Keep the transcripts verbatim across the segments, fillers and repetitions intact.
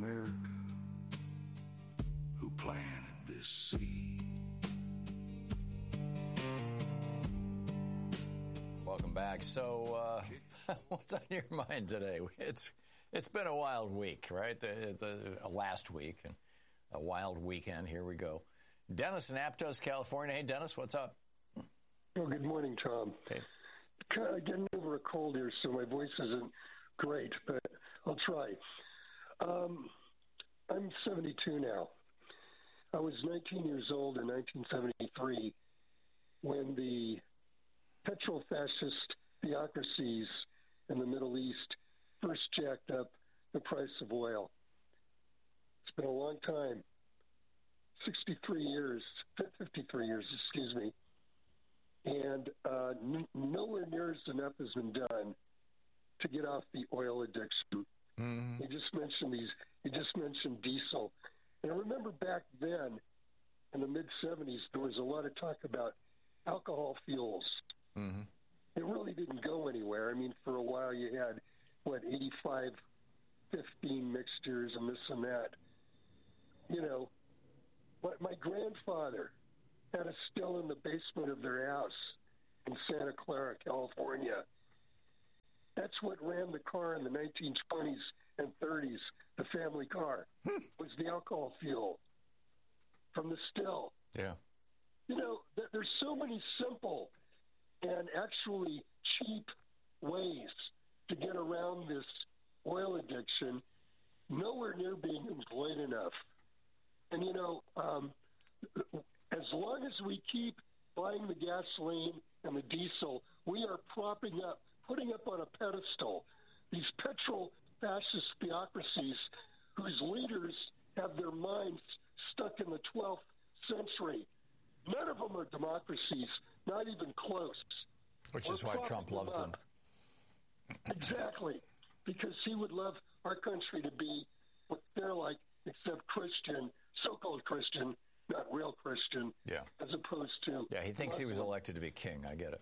America who planted this seed. Welcome back. So, uh, what's on your mind today? It's it's been a wild week, right? The, the last week and a wild weekend. Here we go. Dennis in Aptos, California. Hey, Dennis, what's up? Well, good morning, Tom. Hey. Getting over a cold here, so my voice isn't great, but I'll try. Um, I'm seventy-two now. I was nineteen years old in nineteen seventy-three when the petrol-fascist theocracies in the Middle East first jacked up the price of oil. It's been a long time. sixty-three years, fifty-three years, excuse me. And uh, n- nowhere near as enough has been done to get off the oil addiction. Mm-hmm. You just mentioned these. You just mentioned diesel. And I remember back then, in the mid seventies, there was a lot of talk about alcohol fuels. Mm-hmm. It really didn't go anywhere. I mean, for a while you had, what, eighty-five fifteen mixtures and this and that. You know, but my grandfather had a still in the basement of their house in Santa Clara, California. That's what ran the car in the nineteen twenties and thirties, the family car, was the alcohol fuel from the still. Yeah. You know, th- there's so many simple and actually cheap ways to get around this oil addiction, nowhere near being employed enough. And, you know, um, as long as we keep buying the gasoline and the diesel, we are propping up, putting up on a pedestal these petrol fascist theocracies whose leaders have their minds stuck in the twelfth century. None of them are democracies, not even close. Which is why Trump loves them. Exactly, because he would love our country to be what they're like, except Christian, so-called Christian, not real Christian, yeah. as opposed to... Yeah, he thinks he was elected to be king. I get it.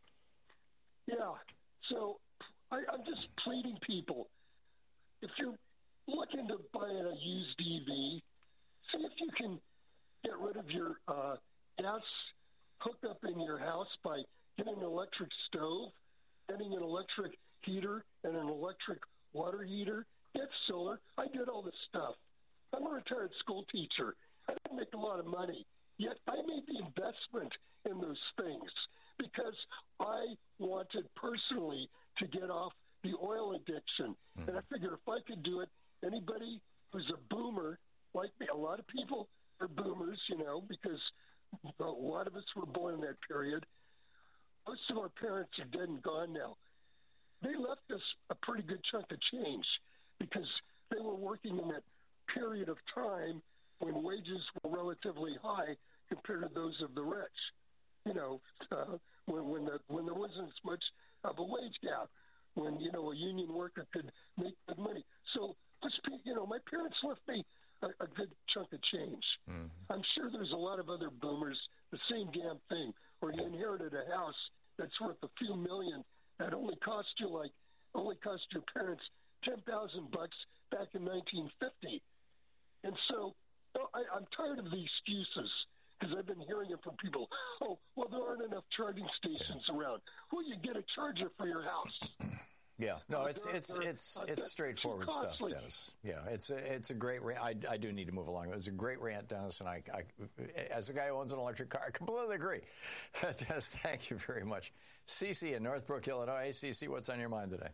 Yeah, so I, I'm just pleading people, if you're looking to buy a used E V, see if you can get rid of your uh, gas hookup in your house by getting an electric stove, getting an electric heater and an electric water heater. Get solar. I did all this stuff. I'm a retired school teacher. I didn't make a lot of money, yet I made the investment in those things because I wanted personally to get off the oil addiction. Mm-hmm. And I figured if I could do it, anybody who's a boomer like me, a lot of people are boomers, you know, because a lot of us were born in that period. Most of our parents are dead and gone now. They left us a pretty good chunk of change because they were working in that period of time when wages were relatively high compared to those of the rich. You know, uh, when when, the, when there wasn't as much of a wage gap, when, you know, a union worker could make good money. So, let's be, you know, my parents left me a, a good chunk of change. Mm-hmm. I'm sure there's a lot of other boomers, the same damn thing, where you inherited a house that's worth a few million that only cost you like, only cost your parents ten thousand bucks back in nineteen fifty. And so, no, I, I'm tired of the excuses because I've been hearing it from people. Oh, well, there aren't enough charging stations around. Well, you get a charger for your house. Yeah, no, it's it's it's it's straightforward stuff, Dennis. Yeah, it's a, it's a great rant. I, I do need to move along. It was a great rant, Dennis, and I, I as a guy who owns an electric car, I completely agree. Dennis, thank you very much. Cece in Northbrook, Illinois. Hey, Cece, what's on your mind today?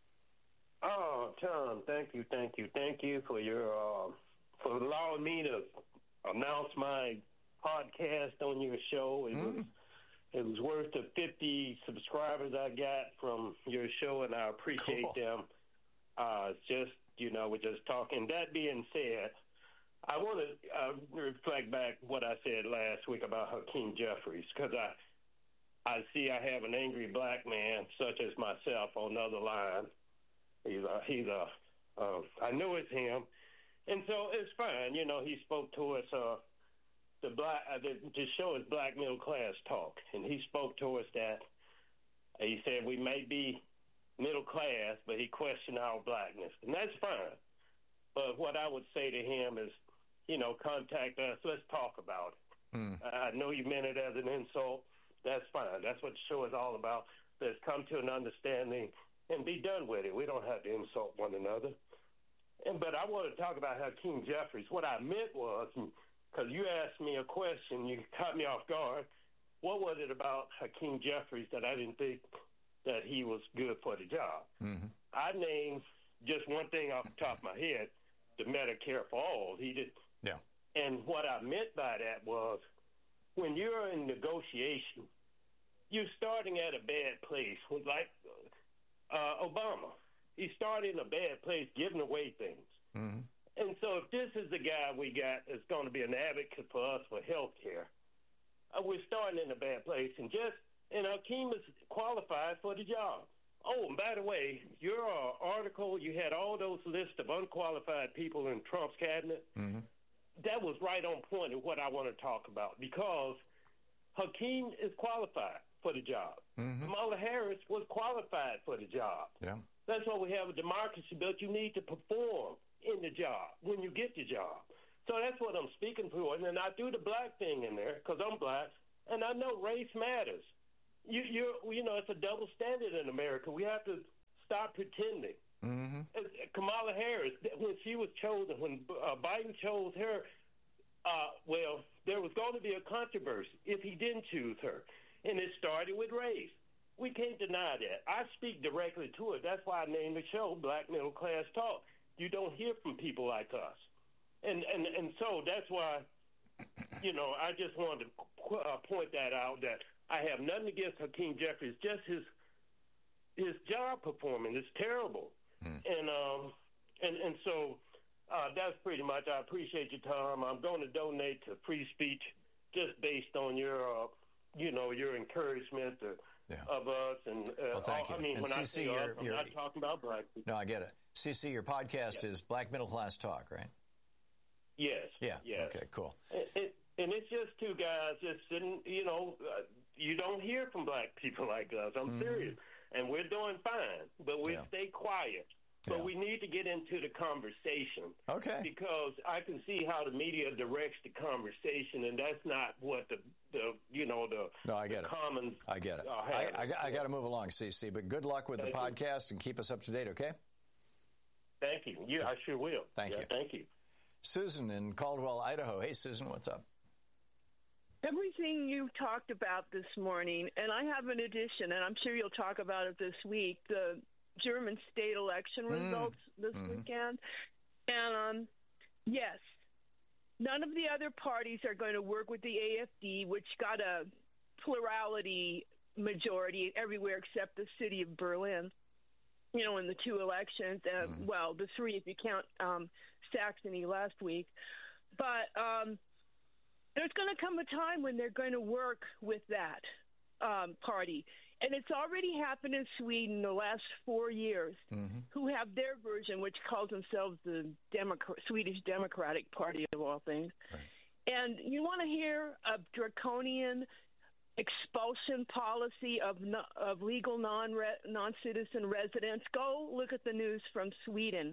Oh, Tom, thank you, thank you, thank you for your uh, for allowing me to announce my podcast on your show. It mm. was. It was worth the fifty subscribers I got from your show, and I appreciate cool. them. Uh, it's just, you know, we're just talking. That being said, I want to uh, reflect back what I said last week about Hakeem Jeffries, because I, I see I have an angry black man such as myself on the other line. He's a, he's a, uh, I know it's him. And so it's fine. You know, he spoke to us, uh, The black uh, the, the show is Black Middle Class Talk, and he spoke to us that uh, he said we may be middle class, but he questioned our blackness, and that's fine. But what I would say to him is, you know, contact us. Let's talk about it. Mm. I know you meant it as an insult. That's fine. That's what the show is all about. Let's come to an understanding and be done with it. We don't have to insult one another. And but I want to talk about Hakeem Jeffries. What I meant was, because you asked me a question, you caught me off guard. What was it about Hakeem Jeffries that I didn't think that he was good for the job? Mm-hmm. I named just one thing off the top of my head, the Medicare for all. He did. Yeah. And what I meant by that was, when you're in negotiation, you're starting at a bad place. Like uh, Obama, he started in a bad place, giving away things. Mm-hmm. And so if this is the guy we got that's going to be an advocate for us for health care, uh, we're starting in a bad place. And just, and Hakeem is qualified for the job. Oh, and by the way, your uh, article, you had all those lists of unqualified people in Trump's cabinet. Mm-hmm. That was right on point of what I want to talk about, because Hakeem is qualified for the job. Mm-hmm. Kamala Harris was qualified for the job. Yeah. That's why we have a democracy, but you need to perform in the job when you get the job. So that's what I'm speaking for. And then I threw the black thing in there because I'm black, and I know race matters. You, you, you know, it's a double standard in America. We have to stop pretending. Mm-hmm. Kamala Harris, when she was chosen, when uh, Biden chose her, uh, well, there was going to be a controversy if he didn't choose her, and it started with race. We can't deny that. I speak directly to it. That's why I named the show Black Middle Class Talk. You don't hear from people like us, and and and so that's why, you know, I just wanted to uh, point that out, that I have nothing against Hakeem Jeffries, just his his job performance is terrible. Hmm. And um and and so uh, that's pretty much. I appreciate your time. I'm going to donate to free speech just based on your uh, you know your encouragement to, yeah. of us. And uh, well, thank you. I mean, and when C C, I say you're, us, I'm you're, not talking about black people. No, I get it. C C, your podcast yeah. is Black Middle Class Talk, right? Yes. Yeah. Yes. Okay. Cool. It, it, and it's just two guys just sitting. You know, uh, you don't hear from black people like us. I'm mm-hmm. serious. And we're doing fine, but we yeah. stay quiet. But yeah. we need to get into the conversation. Okay. Because I can see how the media directs the conversation, and that's not what the, the you know, the, no, I get the it. common. I get it. Uh, I, I, I got to move along, C C, but good luck with thank the podcast you. And keep us up to date, okay? Thank you. Yeah, I sure will. Thank yeah, you. Thank you. Susan in Caldwell, Idaho. Hey, Susan, what's up? Everything you talked about this morning, and I have an addition, and I'm sure you'll talk about it this week, the German state election mm. results this mm-hmm. weekend. And, um, yes, none of the other parties are going to work with the A F D, which got a plurality majority everywhere except the city of Berlin, you know, in the two elections. Uh, mm. Well, the three if you count um, Saxony last week. But um, there's going to come a time when they're going to work with that um, party. And it's already happened in Sweden the last four years, mm-hmm. who have their version, which calls themselves the Democrat, Swedish Democratic Party of all things. Right. And you want to hear a draconian expulsion policy of no, of legal non non-citizen residents? Go look at the news from Sweden.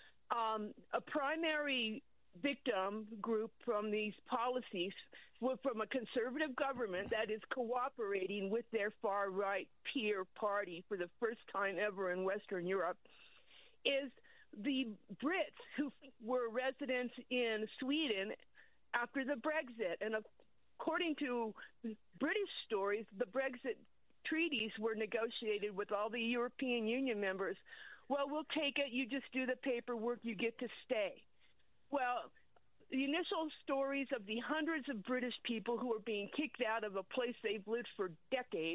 Um, a primary victim group from these policies were from a conservative government that is cooperating with their far-right peer party for the first time ever in Western Europe, is the Brits who were residents in Sweden after the Brexit. And according to British stories, the Brexit treaties were negotiated with all the European Union members. Well, we'll take it. You just do the paperwork. You get to stay. Well, the initial stories of the hundreds of British people who are being kicked out of a place they've lived for decades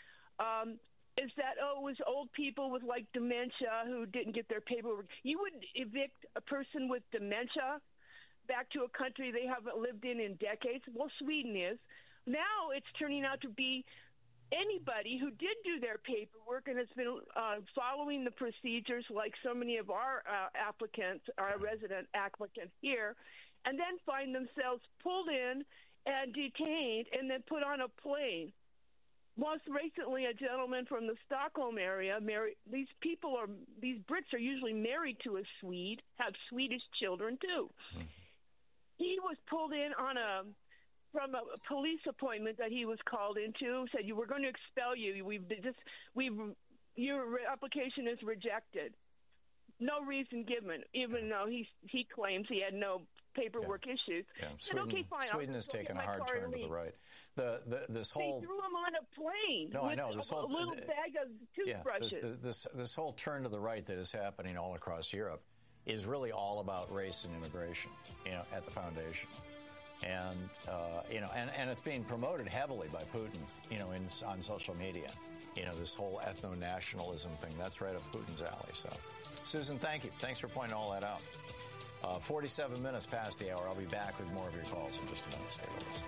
um, is that, oh, it was old people with, like, dementia who didn't get their paperwork. You would evict a person with dementia back to a country they haven't lived in in decades? Well, Sweden is. Now it's turning out to be anybody who did do their paperwork and has been uh, following the procedures like so many of our uh, applicants, our resident applicants here, and then find themselves pulled in and detained and then put on a plane most recently, a gentleman from the Stockholm area, married, these people are, these Brits are usually married to a Swede, have Swedish children too. Mm. He was pulled in on a, from a police appointment that he was called into, said, you were going to expel you. We've just, we've, your application is rejected. No reason given, even though he, he claims he had no paperwork yeah. issues. Yeah. Sweden, okay, fine, Sweden has taken a hard turn to the right. The, the this whole they threw him on a plane. No, with I know this a, whole a little bag of toothbrushes. Yeah, this, this this whole turn to the right that is happening all across Europe is really all about race and immigration. You know, at the foundation, and uh, you know, and, and it's being promoted heavily by Putin. You know, in on social media. You know, this whole ethno-nationalism thing. That's right up Putin's alley. So, Susan, thank you. Thanks for pointing all that out. Uh, forty-seven minutes past the hour. I'll be back with more of your calls in just a minute. Stay with us.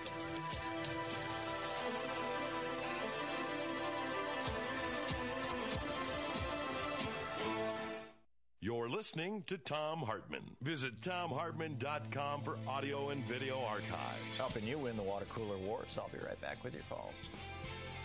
You're listening to Thom Hartmann. Visit Thom Hartmann dot com for audio and video archives. Helping you win the water cooler wars. I'll be right back with your calls.